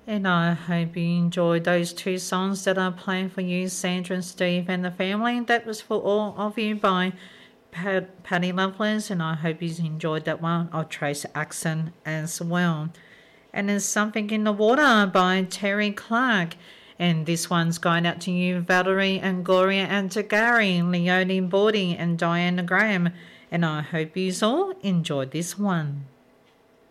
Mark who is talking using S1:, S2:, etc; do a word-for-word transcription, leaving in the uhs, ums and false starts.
S1: And I hope you enjoyed those two songs that I played for you, Sandra and Steve and the family. That was for all of you by Pat- Patty Loveless, and I hope you enjoyed that one of Trace Axon as well. And there's Something in the Water by Terry Clark. And this one's going out to you, Valerie and Gloria and to Gary, Leonie Bordy and Diana Graham. And I hope you all enjoyed this one.